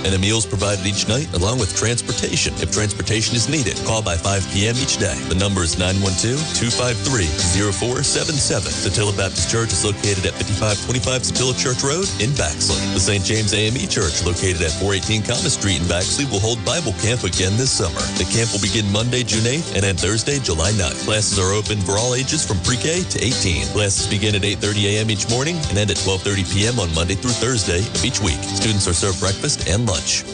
and a meal is provided each night along with transportation if transportation is needed. Call by 5 p.m. each day. The number is 912-253-0477. Satilla Baptist Church is located at 5525 Satilla Church Road in Baxley. The St. James AME Church, located at 418 Commerce Street in Baxley, will hold Bible Camp again this summer. The camp will begin Monday, June 8th and end Thursday, July 9th. Classes are open for all ages from pre-K to 18. Classes begin at 8:30 a.m. each morning and end at 12:30 p.m. on Monday through Thursday of each week. Students are served breakfast and lunch.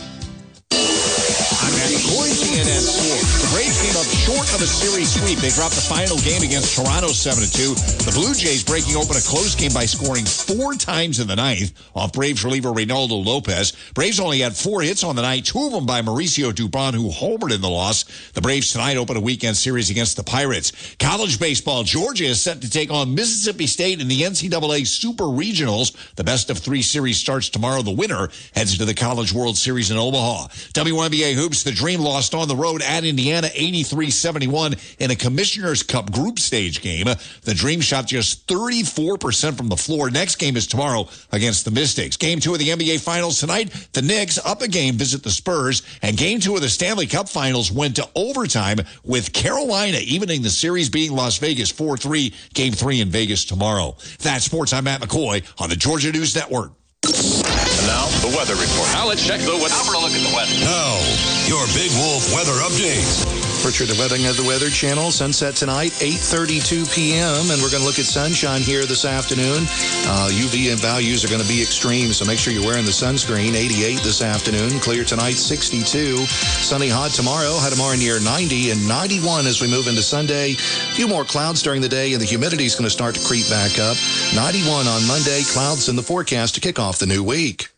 I'm at McCoy, CNN Sports. The Braves came up short of a series sweep. They dropped the final game against Toronto 7-2. The Blue Jays breaking open a close game by scoring 4 times in the ninth off Braves reliever Reynaldo Lopez. Braves only had 4 hits on the night, 2 of them by Mauricio Dubon, who homered in the loss. The Braves tonight open a weekend series against the Pirates. College baseball, Georgia is set to take on Mississippi State in the NCAA Super Regionals. The best of 3 series starts tomorrow. The winner heads to the College World Series in Omaha. WNBA hoops, the Dream lost on the road at Indiana 83-71 in a Commissioner's Cup group stage game. The Dream shot just 34% from the floor. Next game is tomorrow against the Mystics. Game 2 of the NBA Finals tonight. The Knicks up a game, visit the Spurs. And Game 2 of the Stanley Cup Finals went to overtime with Carolina evening the series, beating Las Vegas 4-3. Game 3 in Vegas tomorrow. That's sports. I'm Matt McCoy on the Georgia News Network. And now, the weather report. Now let's check the weather. Now for a look at the weather. Now, your Big Wolf weather update. Richard, the weather of the Weather Channel. Sunset tonight, 8:32 p.m. And we're going to look at sunshine here this afternoon. UV values are going to be extreme, so make sure you're wearing the sunscreen. 88 this afternoon. Clear tonight, 62. Sunny hot tomorrow. High tomorrow near 90 and 91 as we move into Sunday. A few more clouds during the day, and the humidity is going to start to creep back up. 91 on Monday. Clouds in the forecast to kick off the new week.